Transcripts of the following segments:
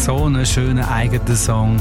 So einen schönen eigenen Song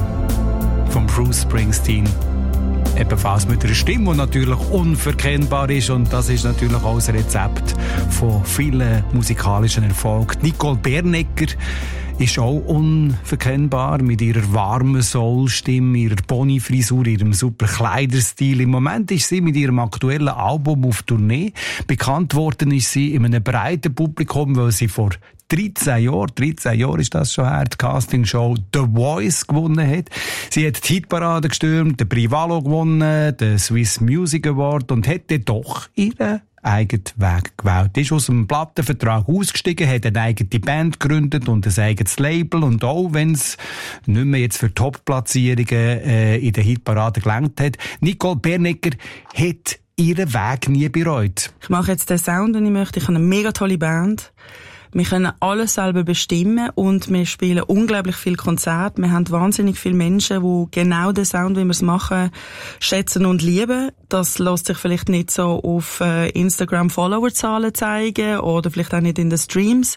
von Bruce Springsteen. Ebenfalls mit einer Stimme, die natürlich unverkennbar ist. Und das ist natürlich auch das Rezept von vielen musikalischen Erfolgen. Nicole Bernecker ist auch unverkennbar mit ihrer warmen Soul-Stimme, ihrer Pony-Frisur, ihrem super Kleiderstil. Im Moment ist sie mit ihrem aktuellen Album auf Tournee. Bekannt worden ist sie in einem breiten Publikum, weil sie vor 13 Jahre ist das schon her, die Castingshow The Voice gewonnen hat. Sie hat die Hitparade gestürmt, den Privalo gewonnen, den Swiss Music Award und hat dann doch ihren eigenen Weg gewählt. Ist aus dem Plattenvertrag ausgestiegen, hat eine eigene Band gegründet und ein eigenes Label. Und auch wenn es nicht mehr jetzt für Top-Platzierungen in der Hitparade gelangt hat, Nicole Bernecker hat ihren Weg nie bereut. Ich mache jetzt den Sound, den ich möchte. Ich habe eine mega tolle Band. Wir können alles selber bestimmen und wir spielen unglaublich viele Konzerte. Wir haben wahnsinnig viele Menschen, die genau den Sound, wie wir es machen, schätzen und lieben. Das lässt sich vielleicht nicht so auf Instagram Followerzahlen zeigen oder vielleicht auch nicht in den Streams.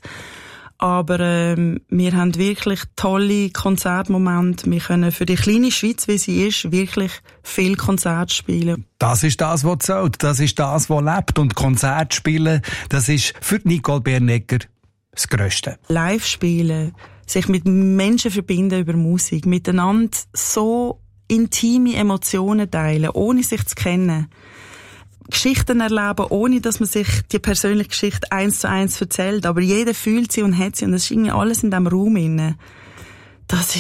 Aber wir haben wirklich tolle Konzertmomente. Wir können für die kleine Schweiz, wie sie ist, wirklich viel Konzerte spielen. Das ist das, was zählt. Das ist das, was lebt. Und Konzerte spielen, das ist für Nicole Bernecker das Grösste. Live spielen, sich mit Menschen verbinden über Musik, miteinander so intime Emotionen teilen, ohne sich zu kennen. Geschichten erleben, ohne dass man sich die persönliche Geschichte 1:1 erzählt. Aber jeder fühlt sie und hat sie und das ist irgendwie alles in diesem Raum inne. Das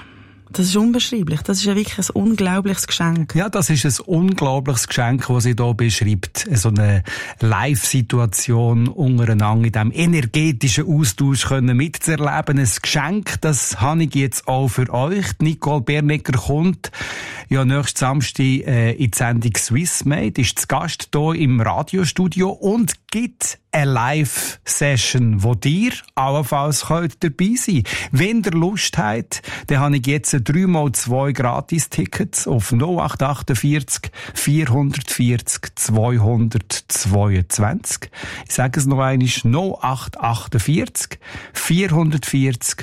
ist unbeschreiblich. Das ist ja wirklich ein unglaubliches Geschenk. Ja, das ist ein unglaubliches Geschenk, das sie hier beschreibt. So eine Live-Situation untereinander in diesem energetischen Austausch können mitzuerleben. Ein Geschenk, das habe ich jetzt auch für euch. Nicole Bernecker kommt ja nächsten Samstag in die Sendung Swissmade, ist zu Gast hier im Radiostudio und gibt eine Live-Session, wo ihr allenfalls dabei sein könnt. Wenn ihr Lust habt, dann habe ich jetzt 3x2 Gratis-Tickets auf 0848 440 222. Ich sage es noch einmal, 0848 440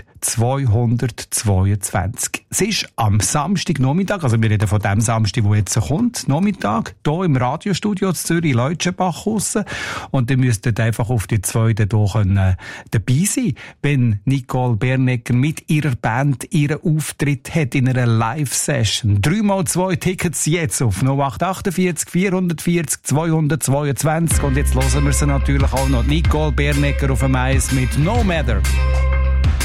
222. Es ist am Samstagnachmittag, also wir reden von dem Samstag, der jetzt kommt, Nachmittag, hier im Radiostudio in Zürich-Leutschenbach raus. Und ihr müsstet einfach auf die zweite hier dabei sein, wenn Nicole Bernecker mit ihrer Band ihren Auftritt hat in einer Live-Session. 3x2 Tickets jetzt auf 0848 440 222. Und jetzt hören wir sie natürlich auch noch. Nicole Bernecker auf dem Eis mit No Matter.